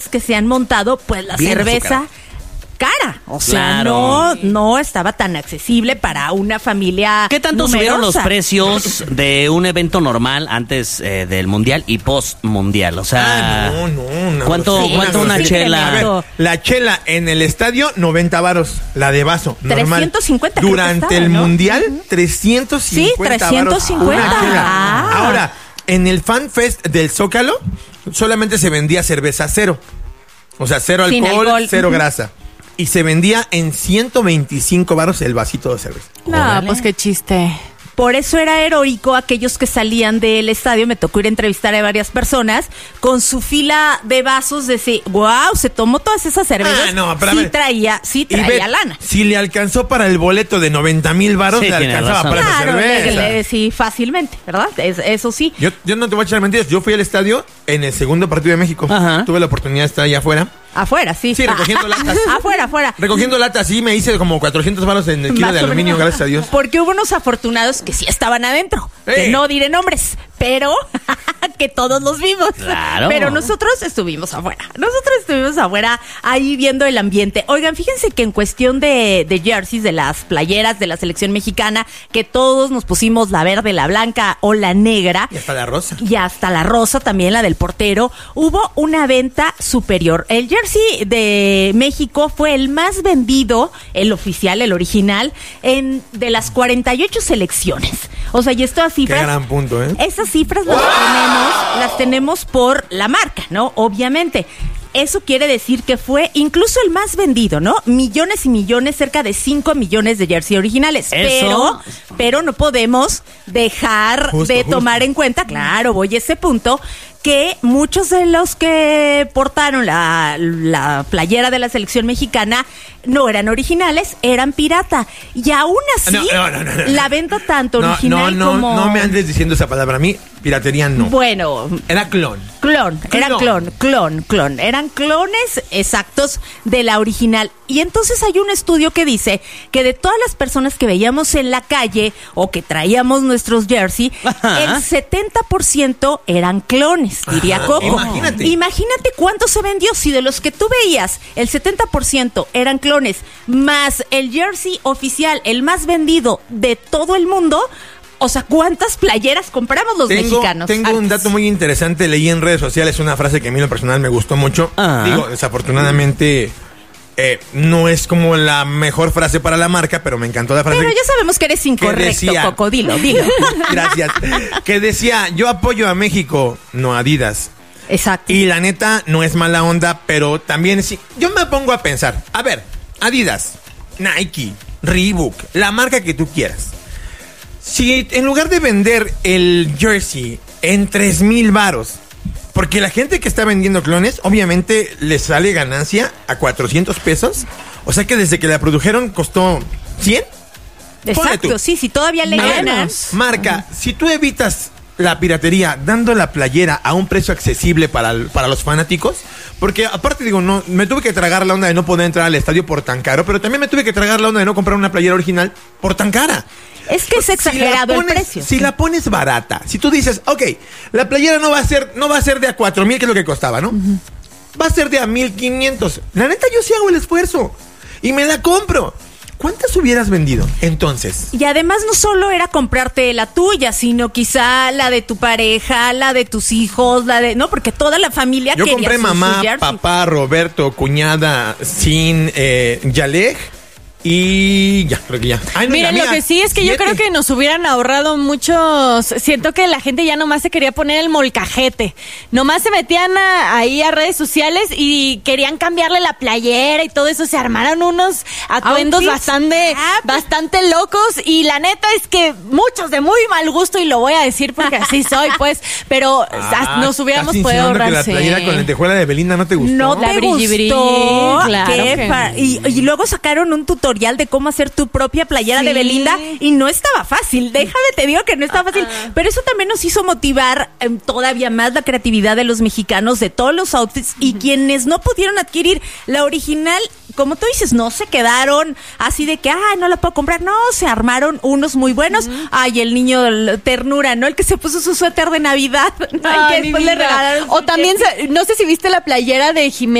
que se han montado, pues la Bien cerveza cara. O sea, Claro. no estaba tan accesible para una familia ¿Qué tanto subieron los numerosa. precios de un evento normal antes del mundial y post mundial? O sea, no. ¿cuánto Sí, una sí, chela? A ver, la chela en el estadio, 90 varos. La de vaso, normal. 350 creo que Durante estaba, el ¿no? mundial, 350 Sí, 350. varos una chela. Ah. Ahora, en el Fan Fest del Zócalo, solamente se vendía cerveza cero. O sea, cero Sin alcohol, alcohol. cero grasa. Y se vendía en 125 varos el vasito de cerveza. No, Órale. pues qué chiste. Por eso era heroico aquellos que salían del estadio. Me tocó ir a entrevistar a varias personas con su fila de vasos. Decir, wow, se tomó todas esas cervezas. Ah, no, pero a sí ver. traía Y ve, lana. Si le alcanzó para el boleto de 90,000 varos, Sí, le tiene alcanzaba razón. para esa Claro, cerveza. sí, fácilmente, ¿verdad? Eso sí. Yo no te voy a echar mentiras. Yo fui al estadio en el segundo partido de México. Ajá. Tuve la oportunidad de estar allá afuera. Afuera, sí. Sí, recogiendo latas. Afuera. Recogiendo latas, sí, me hice como 400 varos en el kilo Más de o aluminio, menos. gracias a Dios. Porque hubo unos afortunados que sí estaban adentro. Que no diré nombres, pero que todos los vimos. Claro. Pero nosotros estuvimos afuera. Ahí viendo el ambiente. Oigan, fíjense que en cuestión de jerseys, de las playeras de la selección mexicana, que todos nos pusimos la verde, la blanca o la negra. Y hasta la rosa. Y hasta la rosa también, la del portero, hubo una venta superior. El jersey de México fue el más vendido, el oficial, el original, de las 48 selecciones. O sea, y estas Qué cifras... gran punto, ¿eh? Esas cifras las tenemos por la marca, ¿no? Obviamente. Eso quiere decir que fue incluso el más vendido, ¿no? Millones y millones, cerca de 5 millones de jersey originales. Eso. Pero no podemos dejar de tomar en cuenta, claro, voy a ese punto, que muchos de los que portaron la playera de la selección mexicana no eran originales, eran pirata. Y aún así, No. la venta tanto original como... No me andes diciendo esa palabra. A mí, piratería no. Bueno, Era clon. Eran clones exactos de la original. Y entonces hay un estudio que dice que de todas las personas que veíamos en la calle o que traíamos nuestros jersey, Ajá. el 70% eran clones, diría Coco. Imagínate cuánto se vendió. Si de los que tú veías, el 70% eran clones, más el jersey oficial, el más vendido de todo el mundo. O sea, ¿cuántas playeras compramos los mexicanos? Tengo un dato muy interesante. Leí en redes sociales una frase que a mí en lo personal me gustó mucho. Ah. Digo, desafortunadamente no es como la mejor frase para la marca, pero me encantó la frase. Pero ya sabemos que eres incorrecto, decía- Coco. Dilo. Gracias. Que decía, yo apoyo a México, no a Adidas. Exacto. Y la neta no es mala onda, pero también sí. Yo me pongo a pensar, a ver, Adidas, Nike, Reebok, la marca que tú quieras. Si en lugar de vender el jersey en 3,000 varos, porque la gente que está vendiendo clones, obviamente le sale ganancia a 400 pesos. O sea que desde que la produjeron costó 100. Ponle Exacto, tú. sí, todavía le ganan. Marca, si tú evitas la piratería dando la playera a un precio accesible para los fanáticos, porque aparte digo, no, me tuve que tragar la onda de no poder entrar al estadio por tan caro, pero también me tuve que tragar la onda de no comprar una playera original por tan cara. Es que es exagerado el precio. Si la pones barata, si tú dices, ok, la playera no va a ser de a 4,000, que es lo que costaba, ¿no? Va a ser de a 1,500. La neta, yo sí hago el esfuerzo y me la compro. ¿Cuántas hubieras vendido entonces? Y además no solo era comprarte la tuya, sino quizá la de tu pareja, la de tus hijos, no, porque toda la familia Yo quería compré su mamá, jersey. papá, Roberto, cuñada, Sin, Yaleg y ya, creo que ya. Ay, no, Miren, amiga, lo que sí es que yo 7. creo que nos hubieran ahorrado muchos. Siento que la gente ya nomás se quería poner el molcajete. Nomás se metían ahí a redes sociales y querían cambiarle la playera y todo eso. Se armaron unos atuendos bastante locos. Y la neta es que muchos de muy mal gusto, y lo voy a decir porque así soy, pues. Pero nos hubiéramos ¿estás podido insinuando ahorrar. que la playera sí. con lentejuela de Belinda no te gustó? No La te brilli, gustó. claro que Y luego sacaron un tutorial de cómo hacer tu propia playera de Sí. Belinda y no estaba fácil. Déjame te digo que no estaba fácil. Pero eso también nos hizo motivar todavía más la creatividad de los mexicanos, de todos los outfits, y quienes no pudieron adquirir la original, como tú dices, no se quedaron así de que, no la puedo comprar. No, se armaron unos muy buenos. Ay, el niño ternura, ¿no? El que se puso su suéter de Navidad. ¿no? Ay, que mi después le vida. regalaron O su también, jersey. no sé si viste la playera de Jiménez.